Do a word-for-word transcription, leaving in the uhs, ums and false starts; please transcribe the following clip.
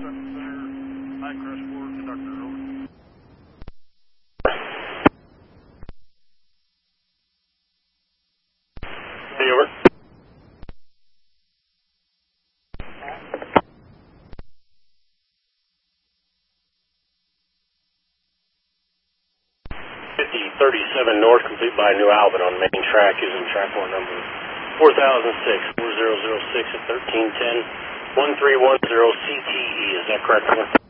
High Crest four, conductor, over. Hey, over. fifty thirty-seven north, complete by New Albin on main track using track one number four thousand six, four zero zero six at thirteen ten, one three one zero C T E. Is that correct?